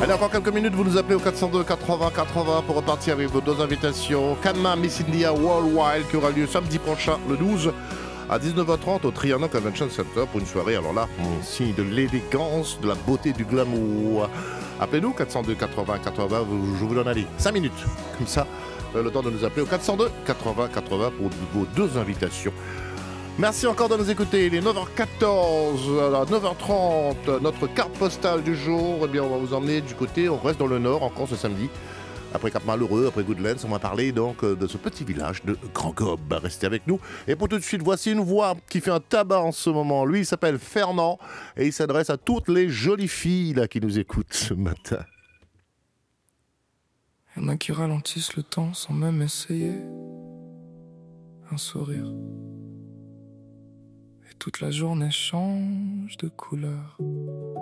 Allez, encore quelques minutes, vous nous appelez au 402 80 80 pour repartir avec vos deux invitations. Kanma Miss India Worldwide qui aura lieu samedi prochain, le 12, à 19h30 au Trianon Convention Center pour une soirée. Alors là, on signe de l'élégance, de la beauté, du glamour. Appelez-nous 402 80 80, je vous donne allez 5 minutes. Comme ça, le temps de nous appeler au 402 80 80 pour vos deux invitations. Merci encore de nous écouter. Il est 9h14, alors 9h30, notre carte postale du jour. Eh bien, on va vous emmener du côté, on reste dans le nord encore ce samedi. Après Cap-Malheureux, après Goodlands, on va parler donc de ce petit village de Grand-Gob. Restez avec nous. Et pour tout de suite, voici une voix qui fait un tabac en ce moment. Lui, il s'appelle Fernand et il s'adresse à toutes les jolies filles là, qui nous écoutent ce matin. Il y en a qui ralentissent le temps sans même essayer. Un sourire. Et toute la journée change de couleur.